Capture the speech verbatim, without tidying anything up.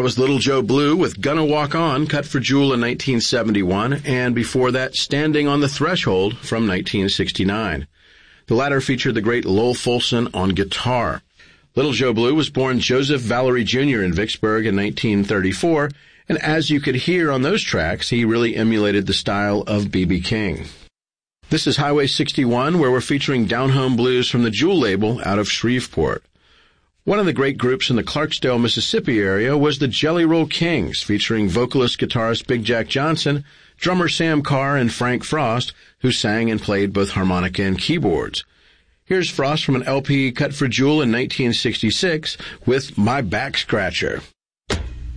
was Little Joe Blue with Gonna Walk On, cut for Jewel in nineteen seventy-one, and before that, Standing on the Threshold from nineteen sixty-nine. The latter featured the great Lowell Fulson on guitar. Little Joe Blue was born Joseph Valerie Junior in Vicksburg in nineteen thirty-four, and as you could hear on those tracks, he really emulated the style of B B King. This is Highway sixty-one, where we're featuring Down Home Blues from the Jewel label out of Shreveport. One of the great groups in the Clarksdale, Mississippi area was the Jelly Roll Kings, featuring vocalist guitarist Big Jack Johnson, drummer Sam Carr, and Frank Frost, who sang and played both harmonica and keyboards. Here's Frost from an L P cut for Jewel in nineteen sixty-six with My Back Scratcher.